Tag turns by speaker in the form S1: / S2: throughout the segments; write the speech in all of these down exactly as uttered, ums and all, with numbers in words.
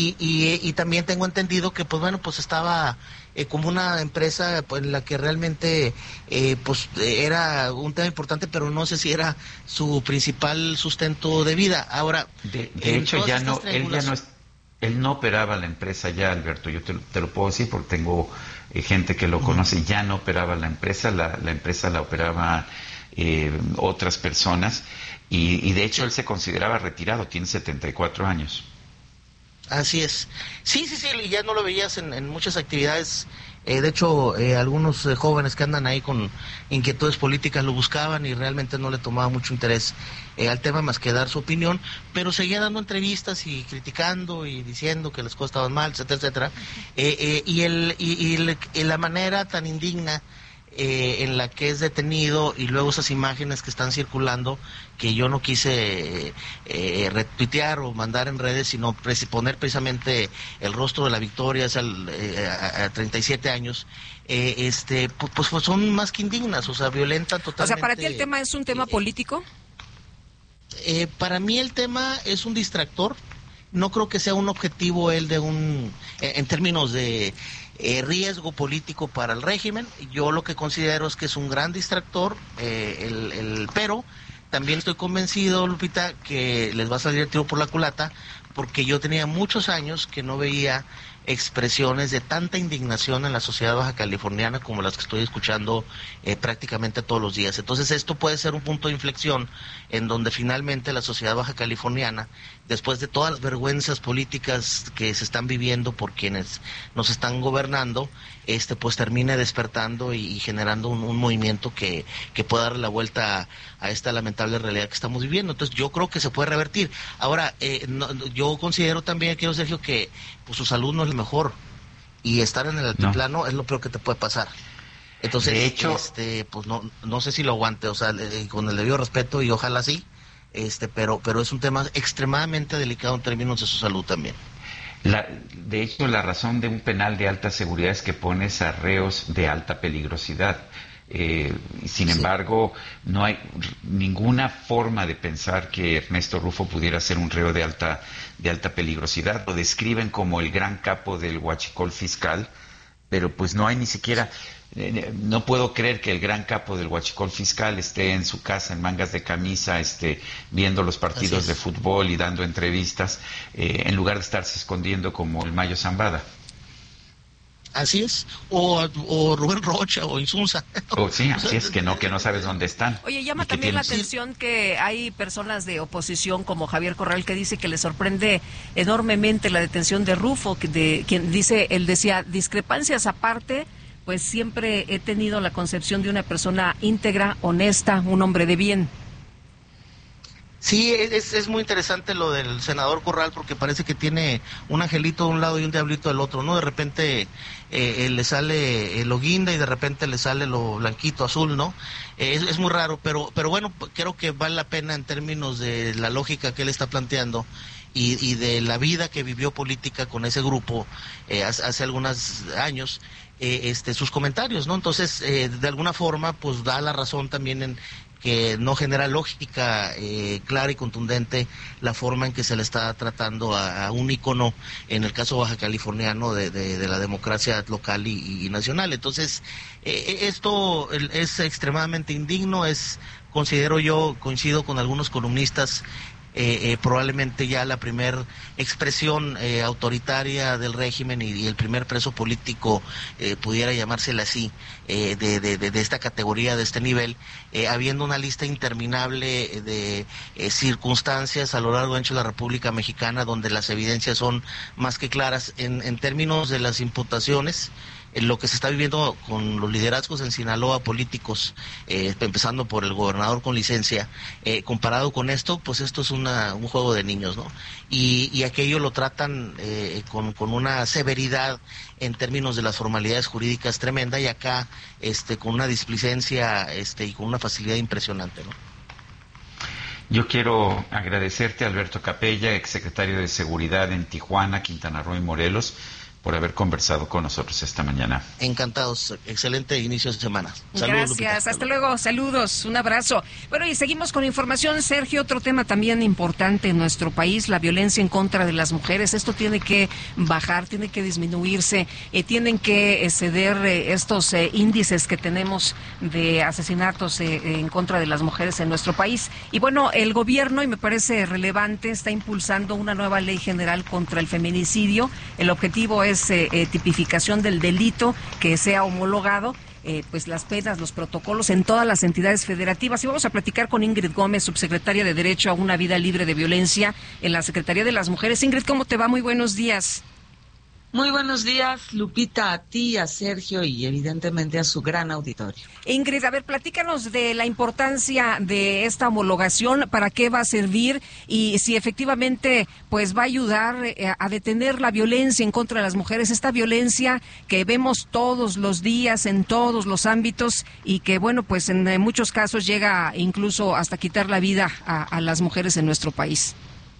S1: y, y, y también tengo entendido que, pues bueno, pues estaba eh, como una empresa pues, en la que realmente eh, pues era un tema importante, pero no sé si era su principal sustento de vida. Ahora,
S2: de, de hecho ya no, él ya no es, él no operaba la empresa ya, Alberto, yo te, te lo puedo decir porque tengo eh, gente que lo uh-huh. conoce, ya no operaba la empresa, la, la empresa la operaba eh, otras personas, y, y de hecho él se consideraba retirado, tiene setenta y cuatro años.
S1: Así es. Sí, sí, sí, y ya no lo veías en, en muchas actividades. Eh, de hecho, eh, algunos eh, jóvenes que andan ahí con inquietudes políticas lo buscaban y realmente no le tomaba mucho interés eh, al tema más que dar su opinión, pero seguía dando entrevistas y criticando y diciendo que las cosas estaban mal, etcétera, etcétera. Eh, eh, y, el, y, y, el, y la manera tan indigna Eh, en la que es detenido y luego esas imágenes que están circulando que yo no quise eh, retuitear o mandar en redes, sino pre- poner precisamente el rostro de la Victoria es al, eh, a, a treinta y siete años, eh, este pues, pues son más que indignas, o sea, violentan totalmente.
S3: O sea, ¿para ti el tema es un tema
S1: eh,
S3: político?
S1: Eh, para mí el tema es un distractor. No creo que sea un objetivo el de un, en términos de eh, riesgo político para el régimen. Yo lo que considero es que es un gran distractor, eh, el, el, pero también estoy convencido, Lupita, que les va a salir el tiro por la culata, porque yo tenía muchos años que no veía expresiones de tanta indignación en la sociedad baja californiana como las que estoy escuchando eh, prácticamente todos los días. Entonces esto puede ser un punto de inflexión en donde finalmente la sociedad baja californiana, después de todas las vergüenzas políticas que se están viviendo por quienes nos están gobernando, este pues termine despertando y, y generando un, un movimiento que, que pueda darle la vuelta a, a esta lamentable realidad que estamos viviendo. Entonces yo creo que se puede revertir. Ahora, eh, no, yo considero también, quiero Sergio, que pues, su salud no es lo mejor y estar en el altiplano no. es lo peor que te puede pasar. Entonces,
S2: de hecho,
S1: este, pues no, no sé si lo aguante, o sea, eh, con el debido respeto y ojalá sí, este, pero, pero es un tema extremadamente delicado en términos de su salud también.
S2: La, de hecho, la razón de un penal de alta seguridad es que pones a reos de alta peligrosidad. Eh, sin sí. embargo, no hay ninguna forma de pensar que Ernesto Rufo pudiera ser un reo de alta, de alta peligrosidad. Lo describen como el gran capo del huachicol fiscal, pero pues no hay ni siquiera... Eh, no puedo creer que el gran capo del huachicol fiscal esté en su casa en mangas de camisa, este, viendo los partidos de fútbol y dando entrevistas, eh, en lugar de estarse escondiendo como el Mayo Zambada.
S1: Así es, o, o Rubén Rocha o Insunza.
S2: Oh, sí, así es, que no, que no sabes dónde están.
S3: Oye, llama también la atención que hay personas de oposición como Javier Corral que dice que le sorprende enormemente la detención de Rufo, que de, quien dice, él decía, discrepancias aparte, pues siempre he tenido la concepción de una persona íntegra, honesta, un hombre de bien.
S1: Sí, es, es muy interesante lo del senador Corral porque parece que tiene un angelito de un lado y un diablito del otro, ¿no? De repente eh, le sale lo guinda y de repente le sale lo blanquito azul, ¿no? Eh, es, es muy raro, pero, pero bueno, creo que vale la pena en términos de la lógica que él está planteando y, y de la vida que vivió política con ese grupo eh, hace, hace algunos años. Eh, este, sus comentarios, ¿no? Entonces, eh, de alguna forma, pues da la razón también en que no genera lógica eh, clara y contundente la forma en que se le está tratando a, a un ícono, en el caso baja californiano, de, de, de la democracia local y, y nacional. Entonces, eh, esto es extremadamente indigno, es, considero yo, coincido con algunos columnistas, Eh, eh, probablemente ya la primer expresión eh, autoritaria del régimen y, y el primer preso político eh, pudiera llamársela así, eh, de, de, de, de esta categoría, de este nivel, eh, habiendo una lista interminable de eh, circunstancias a lo largo y ancho de la República Mexicana donde las evidencias son más que claras en, en términos de las imputaciones. En lo que se está viviendo con los liderazgos en Sinaloa políticos, eh, empezando por el gobernador con licencia, eh, comparado con esto, pues esto es una, un juego de niños, ¿no? Y, y aquello lo tratan eh, con, con una severidad en términos de las formalidades jurídicas tremenda y acá este, con una displicencia este, y con una facilidad impresionante, ¿no?
S2: Yo quiero agradecerte, Alberto Capella, exsecretario de Seguridad en Tijuana, Quintana Roo y Morelos, por haber conversado con nosotros esta mañana.
S1: Encantados, excelente inicio de semana.
S3: Saludos, Gracias, Lupita. Hasta luego, saludos, un abrazo. Bueno, y seguimos con información, Sergio, otro tema también importante en nuestro país, la violencia en contra de las mujeres. Esto tiene que bajar, tiene que disminuirse, eh, tienen que eh, ceder eh, estos eh, índices que tenemos de asesinatos eh, en contra de las mujeres en nuestro país. Y bueno, el gobierno, y me parece relevante, está impulsando una nueva ley general contra el feminicidio. El objetivo es es eh, eh, tipificación del delito, que sea homologado, eh, pues las penas, los protocolos en todas las entidades federativas. Y vamos a platicar con Ingrid Gómez, subsecretaria de Derecho a una Vida Libre de Violencia en la Secretaría de las Mujeres. Ingrid, ¿cómo te va? Muy buenos días.
S4: Muy buenos días, Lupita, a ti, a Sergio y evidentemente a su gran auditorio.
S3: Ingrid, a ver, platícanos de la importancia de esta homologación, para qué va a servir y si efectivamente pues va a ayudar eh, a detener la violencia en contra de las mujeres, esta violencia que vemos todos los días en todos los ámbitos y que, bueno, pues en eh, muchos casos llega incluso hasta quitar la vida a, a las mujeres en nuestro país.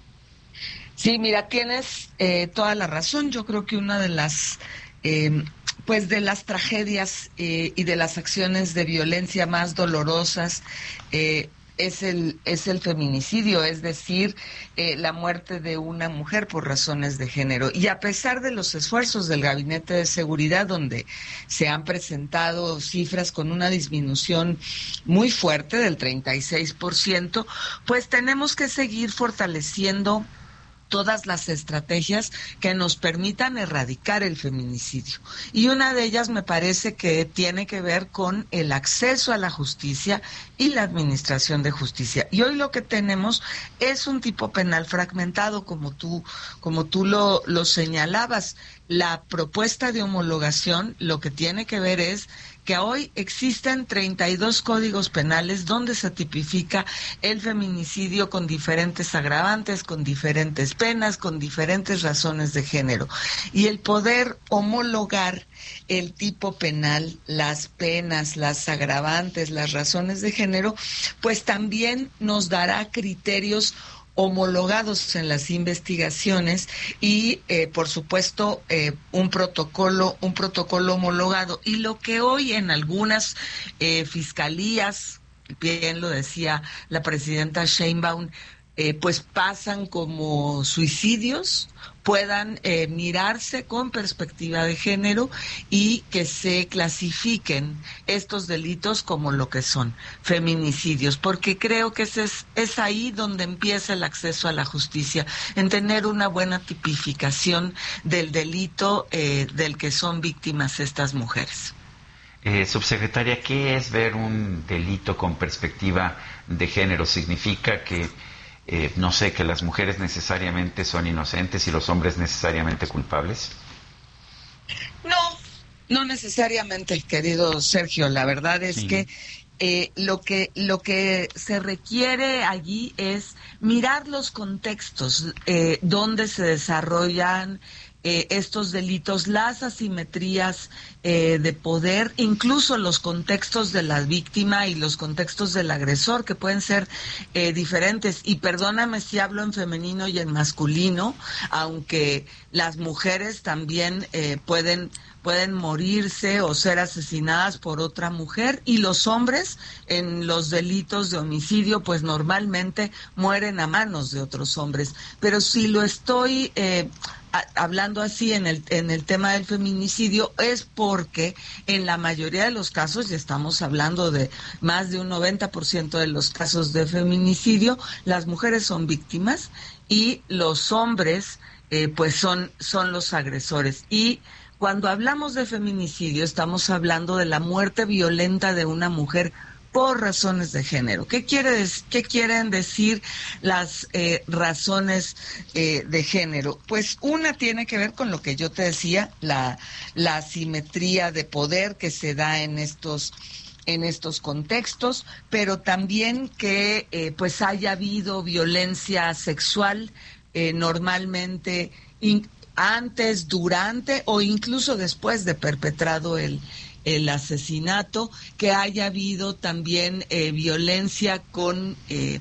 S4: Sí, mira, tienes eh, toda la razón. Yo creo que una de las, eh, pues de las tragedias eh, y de las acciones de violencia más dolorosas eh, es el es el feminicidio, es decir, eh, la muerte de una mujer por razones de género. Y a pesar de los esfuerzos del Gabinete de Seguridad, donde se han presentado cifras con una disminución muy fuerte del treinta y seis por ciento, pues tenemos que seguir fortaleciendo todas las estrategias que nos permitan erradicar el feminicidio. Y una de ellas me parece que tiene que ver con el acceso a la justicia y la administración de justicia. Y hoy lo que tenemos es un tipo penal fragmentado, como tú, como tú lo, lo señalabas. La propuesta de homologación lo que tiene que ver es que hoy existen treinta y dos códigos penales donde se tipifica el feminicidio con diferentes agravantes, con diferentes penas, con diferentes razones de género. Y el poder homologar el tipo penal, las penas, las agravantes, las razones de género, pues también nos dará criterios homologados en las investigaciones y eh, por supuesto eh, un protocolo un protocolo homologado. Y lo que hoy en algunas eh, fiscalías, bien lo decía la presidenta Sheinbaum, eh, pues pasan como suicidios, puedan eh, mirarse con perspectiva de género y que se clasifiquen estos delitos como lo que son, feminicidios, porque creo que ese es, es ahí donde empieza el acceso a la justicia, en tener una buena tipificación del delito eh, del que son víctimas estas mujeres.
S2: Eh, subsecretaria, ¿qué es ver un delito con perspectiva de género? ¿Significa que Eh, no sé, que las mujeres necesariamente son inocentes y los hombres necesariamente culpables?
S4: No, no necesariamente, querido Sergio. La verdad es sí. que eh, lo que lo que se requiere allí es mirar los contextos eh, donde se desarrollan Eh, estos delitos, las asimetrías eh, de poder, incluso los contextos de la víctima y los contextos del agresor, que pueden ser eh, diferentes. Y perdóname si hablo en femenino y en masculino, aunque las mujeres también eh, pueden pueden morirse o ser asesinadas por otra mujer, y los hombres en los delitos de homicidio pues normalmente mueren a manos de otros hombres. Pero si lo estoy eh, a, hablando así en el en el tema del feminicidio es porque en la mayoría de los casos, y estamos hablando de más de un noventa por ciento de los casos de feminicidio, las mujeres son víctimas y los hombres eh, pues son son los agresores. Y cuando hablamos de feminicidio, estamos hablando de la muerte violenta de una mujer por razones de género. ¿Qué quiere, qué quieren decir las eh, razones eh, de género? Pues una tiene que ver con lo que yo te decía, la, la asimetría de poder que se da en estos en estos contextos, pero también que eh, pues haya habido violencia sexual eh, normalmente in, antes, durante o incluso después de perpetrado el, el asesinato, que haya habido también eh, violencia con eh,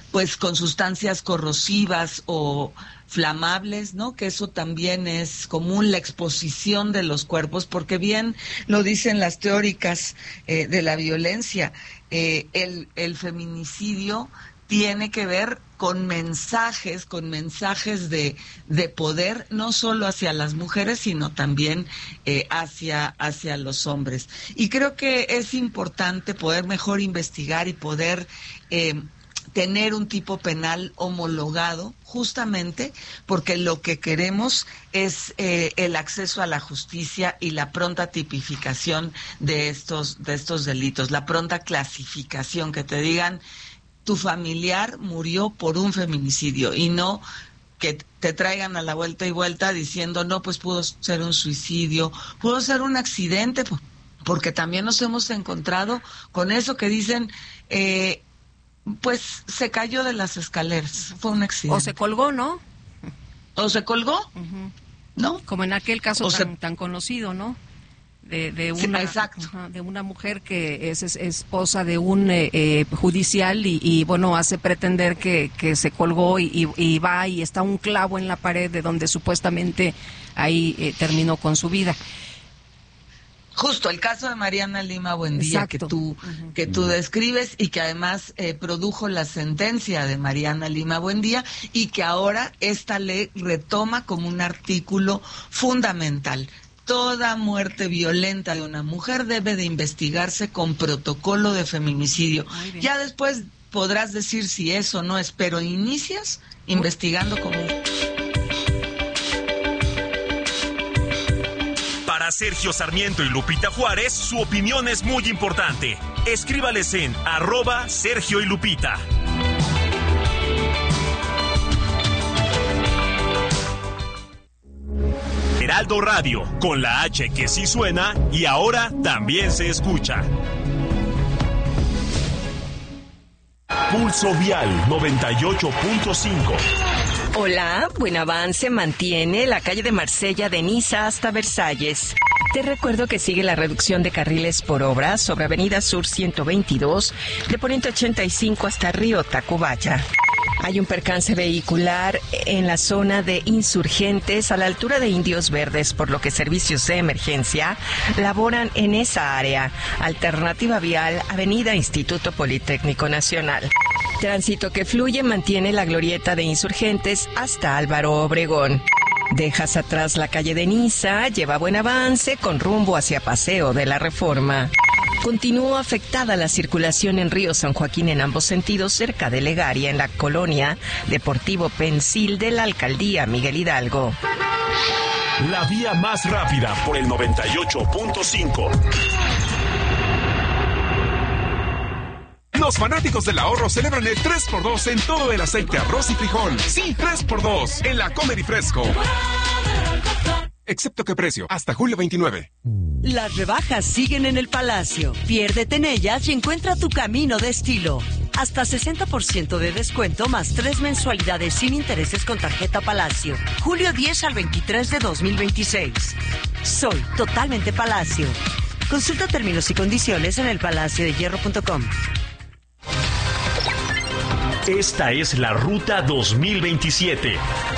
S4: pues con sustancias corrosivas o flamables, ¿no? Que eso también es común, la exposición de los cuerpos, porque bien lo dicen las teóricas eh, de la violencia, eh, el, el feminicidio tiene que ver con mensajes, con mensajes de, de poder, no solo hacia las mujeres, sino también eh, hacia, hacia los hombres. Y creo que es importante poder mejor investigar y poder eh, tener un tipo penal homologado, justamente porque lo que queremos es eh, el acceso a la justicia y la pronta tipificación de estos, de estos delitos, la pronta clasificación, que te digan tu familiar murió por un feminicidio y no que te traigan a la vuelta y vuelta diciendo no, pues pudo ser un suicidio, pudo ser un accidente, porque también nos hemos encontrado con eso que dicen eh, pues se cayó de las escaleras, fue un accidente.
S3: O se colgó, ¿no?
S4: O se colgó,
S3: uh-huh.
S4: ¿no?
S3: Como en aquel caso
S4: o
S3: tan,
S4: se...
S3: tan conocido, ¿no? De, de una,
S4: sí, exacto.
S3: Ajá, de una mujer que es, es esposa de un eh, eh, judicial y, y bueno, hace pretender que, que se colgó y, y, y va y está un clavo en la pared de donde supuestamente ahí eh, terminó con su vida.
S4: Justo el caso de Mariana Lima Buendía, que tú uh-huh. que tú describes y que además eh, produjo la sentencia de Mariana Lima Buendía y que ahora esta ley retoma como un artículo fundamental. Toda muerte violenta de una mujer debe de investigarse con protocolo de feminicidio. Ya después podrás decir si eso no es, pero inicias investigando como...
S5: Para Sergio Sarmiento y Lupita Juárez, su opinión es muy importante. Escríbales en arroba Sergio y Lupita. Heraldo Radio, con la H que sí suena y ahora también se escucha. Pulso Vial noventa y ocho punto cinco.
S6: Hola, buen avance mantiene la calle de Marsella de Niza hasta Versalles. Te recuerdo que sigue la reducción de carriles por obra sobre Avenida Sur ciento veintidós, de Poniente ochenta y cinco hasta Río Tacubaya. Hay un percance vehicular en la zona de Insurgentes a la altura de Indios Verdes, por lo que servicios de emergencia laboran en esa área. Alternativa vial, Avenida Instituto Politécnico Nacional. Tránsito que fluye mantiene la glorieta de Insurgentes hasta Álvaro Obregón. Dejas atrás la calle de Niza, lleva buen avance con rumbo hacia Paseo de la Reforma. Continúa afectada la circulación en Río San Joaquín en ambos sentidos cerca de Legaria en la colonia Deportivo Pensil de la Alcaldía Miguel Hidalgo.
S5: La vía más rápida por el noventa y ocho punto cinco. Los fanáticos del ahorro celebran el tres por dos en todo el aceite, arroz y frijol. Sí, tres por dos en la Comer y Fresco. Excepto que precio, hasta julio veintinueve.
S7: Las rebajas siguen en el Palacio. Piérdete en ellas y encuentra tu camino de estilo. Hasta sesenta por ciento de descuento más tres mensualidades sin intereses con tarjeta Palacio. julio diez al veintitrés de dos mil veintiséis. Soy totalmente Palacio. Consulta términos y condiciones en el palacio de hierro punto com.
S5: Esta es la Ruta dos mil veintisiete.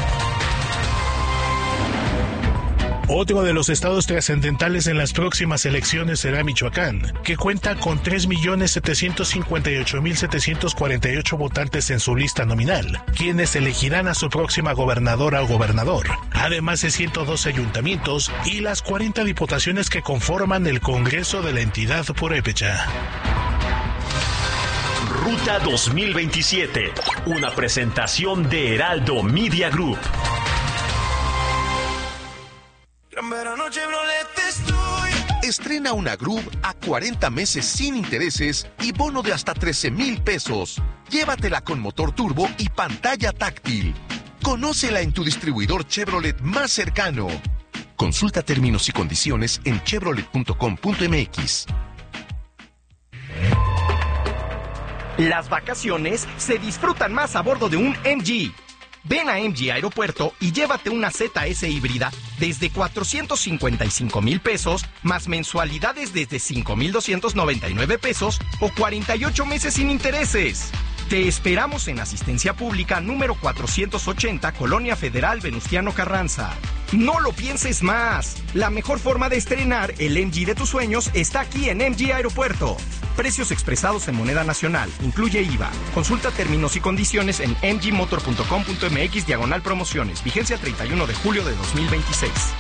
S8: Otro de los estados trascendentales en las próximas elecciones será Michoacán, que cuenta con tres millones setecientos cincuenta y ocho mil setecientos cuarenta y ocho votantes en su lista nominal, quienes elegirán a su próxima gobernadora o gobernador, además de ciento doce ayuntamientos y las cuarenta diputaciones que conforman el Congreso de la entidad purépecha.
S5: Ruta dos mil veintisiete, una presentación de Heraldo Media Group.
S9: Estrena una Groove a cuarenta meses sin intereses y bono de hasta trece mil pesos. Llévatela con motor turbo y pantalla táctil. Conócela en tu distribuidor Chevrolet más cercano. Consulta términos y condiciones en chevrolet punto com punto m x.
S10: Las vacaciones se disfrutan más a bordo de un M G. Ven a M G Aeropuerto y llévate una Z S híbrida desde cuatrocientos cincuenta y cinco mil pesos, más mensualidades desde cinco mil doscientos noventa y nueve pesos o cuarenta y ocho meses sin intereses. Te esperamos en Asistencia Pública número cuatrocientos ochenta, Colonia Federal Venustiano Carranza. No lo pienses más. La mejor forma de estrenar el M G de tus sueños está aquí en M G Aeropuerto. Precios expresados en moneda nacional. Incluye I V A. Consulta términos y condiciones en m g motor punto com punto m x diagonal promociones. Vigencia treinta y uno de julio de dos mil veintiséis.